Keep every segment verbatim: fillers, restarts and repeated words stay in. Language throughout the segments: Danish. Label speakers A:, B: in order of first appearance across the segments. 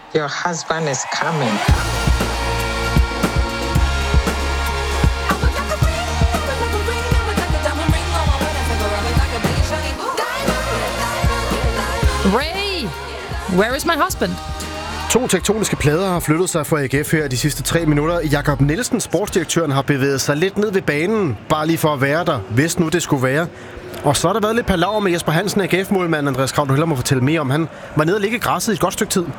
A: Your husband is coming.
B: Ray, where is my husband?
C: To tektoniske plader har flyttet sig for A G F her de sidste tre minutter. Jakob Nielsen, sportsdirektøren, har bevæget sig lidt ned ved banen, bare lige for at være der, hvis nu det skulle være. Og så har der været lidt palaver med Jesper Hansen, A G F-målmand. Andreas Krav, du hellere må fortælle mere om. Han var nede og ligge i græsset i et godt stykke tid.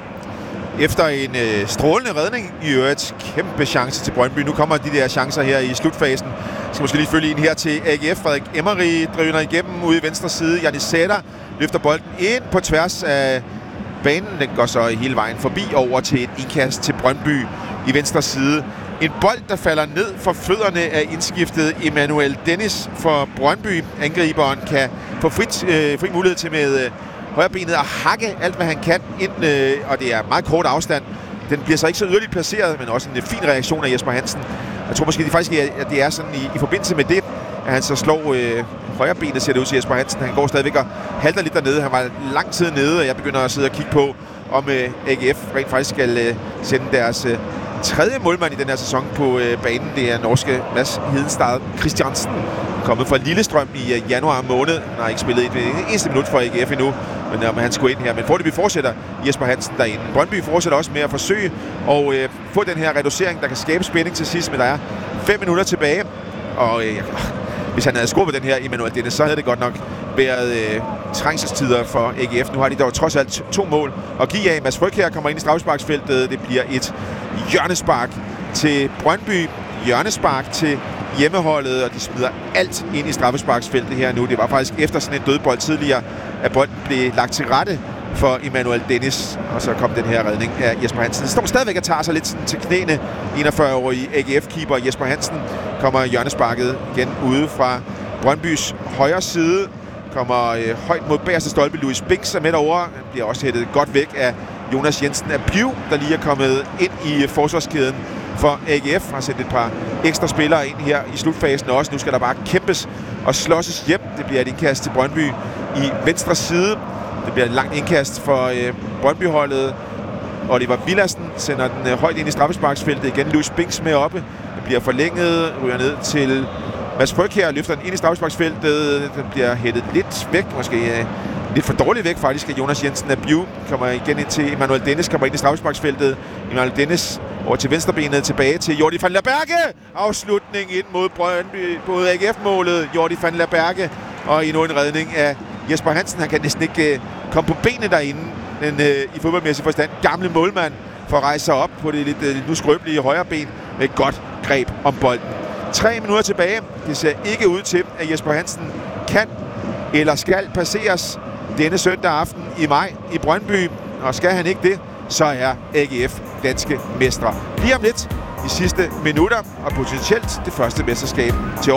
D: Efter en øh, strålende redning i øvrigt, kæmpe chance til Brøndby. Nu kommer de der chancer her i slutfasen. Jeg skal måske lige følge en her til A G F. Frederik Emery drøner igennem ude i venstre side. Janis Sætter løfter bolden ind på tværs af banen. Den går så hele vejen forbi over til et indkast til Brøndby i venstre side. En bold, der falder ned for fødderne af indskiftet Emmanuel Dennis for Brøndby. Angriberen kan få frit, øh, fri mulighed til med øh, højrebenet at hakke alt, hvad han kan ind, øh, og det er meget kort afstand. Den bliver så ikke så yderligt placeret, men også en øh, fin reaktion af Jesper Hansen. Jeg tror måske det faktisk, at det er sådan i, i forbindelse med det, at han så slår øh, højrebenet, ser det ud til Jesper Hansen. Han går stadigvæk og halter lidt dernede. Han var lang tid nede, og jeg begynder at sidde og kigge på, om øh, A G F rent faktisk skal øh, sende deres øh, tredje målmand i den her sæson på øh, banen. Det er norske Mads Hedenstad Christiansen, kommet fra Lillestrøm i øh, januar måned. Han har ikke spillet et, et eneste minut for A G F endnu, men øh, han skulle ind her. Men foreløbig fortsætter Jesper Hansen derinde. Brøndby fortsætter også med at forsøge at øh, få den her reducering, der kan skabe spænding til sidst, men der er fem minutter tilbage. Og øh, hvis han havde skubbet den her Emmanuel Dennis, så havde det godt nok været øh, trængselstider for A G F. Nu har de dog trods alt to mål at give af. Mads Frøkjær kommer ind i straffesparksfeltet. Det bliver et hjørnespark til Brøndby. Hjørnespark til hjemmeholdet, og de smider alt ind i straffesparksfeltet her nu. Det var faktisk efter sådan en dødbold tidligere, at bolden blev lagt til rette for Emmanuel Dennis, og så kom den her redning af Jesper Hansen. Det står stadigvæk og tager sig lidt sådan til knæene. enogfyrre-årige A G F-keeper Jesper Hansen kommer hjørnesparket igen ude fra Brøndbys højre side. Kommer øh, højt mod bagerste stolpe. Louis Binks er med derovre. Han bliver også hættet godt væk af Jonas Jensen af Piv, der lige er kommet ind i forsvarskæden for A G F. Har sendt et par ekstra spillere ind her i slutfasen også. Nu skal der bare kæmpes og slåsses hjem. Det bliver et indkast til Brøndby i venstre side. Det bliver et langt indkast for øh, Brøndby-holdet. Oliver Villadsen sender den øh, højt ind i straffesparksfeltet. Igen Louis Binks med oppe. Det bliver forlænget, ryger ned til Mads Frøkjær, løfter den ind i straffesparksfeltet. Den bliver hættet lidt væk, måske øh, lidt for dårligt væk faktisk, af Jonas Jensen af Biu. Kommer igen ind til Emmanuel Dennis, kommer ind i straffesparksfeltet. Emmanuel Dennis over til venstrebenet, tilbage til Jordi van der Berge. Afslutning ind mod Brøndby, mod A G F-målet. Jordi van der Berge, og endnu en redning af Jesper Hansen. Han kan næsten ikke øh, komme på benene derinde. Den øh, i fodboldmæssig forstand gamle målmand for at rejse sig op på det lidt, øh, lidt nu skrøbelige højre ben med et godt greb om bolden. Tre minutter tilbage. Det ser ikke ud til, at Jesper Hansen kan eller skal passeres denne søndag aften i maj i Brøndby. Og skal han ikke det, så er A G F danske mestre. Lige om lidt de sidste minutter, og potentielt det første mesterskab til år.